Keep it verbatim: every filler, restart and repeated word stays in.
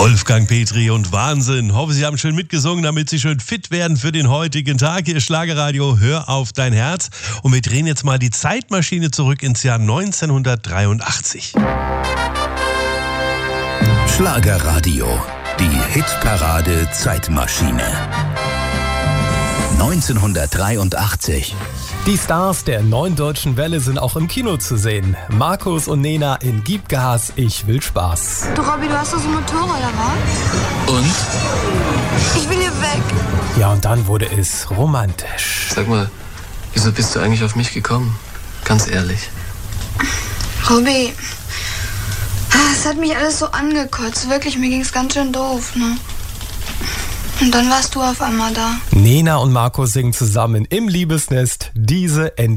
Wolfgang Petri und Wahnsinn. Hoffe, Sie haben schön mitgesungen, damit Sie schön fit werden für den heutigen Tag. Hier ist Schlagerradio, hör auf dein Herz. Und wir drehen jetzt mal die Zeitmaschine zurück ins Jahr neunzehnhundertdreiundachtzig. Schlagerradio, die Hitparade Zeitmaschine. neunzehnhundertdreiundachtzig. Die Stars der neuen Deutschen Welle sind auch im Kino zu sehen. Markus und Nena in Gib Gas, ich will Spaß. Du Robby, du hast doch so Motorräder, wa? Und? Ich will hier weg. Ja, und dann wurde es romantisch. Sag mal, wieso bist du eigentlich auf mich gekommen? Ganz ehrlich. Robby, es hat mich alles so angekotzt. Wirklich, mir ging's ganz schön doof, ne? Und dann warst du auf einmal da. Nena und Markus singen zusammen im Liebesnest diese